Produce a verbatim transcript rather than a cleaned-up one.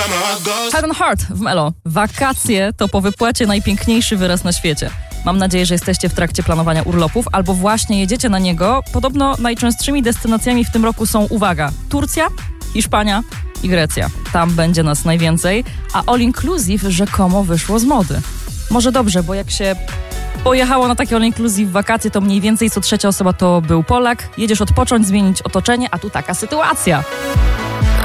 Head and Heart w Melo. Wakacje to po wypłacie najpiękniejszy wyraz na świecie. Mam nadzieję, że jesteście w trakcie planowania urlopów albo właśnie jedziecie na niego. Podobno najczęstszymi destynacjami w tym roku są, uwaga, Turcja, Hiszpania i Grecja. Tam będzie nas najwięcej, a all inclusive rzekomo wyszło z mody. Może dobrze, bo jak się pojechało na takie all inclusive wakacje, to mniej więcej co trzecia osoba to był Polak. Jedziesz odpocząć, zmienić otoczenie, a tu taka sytuacja.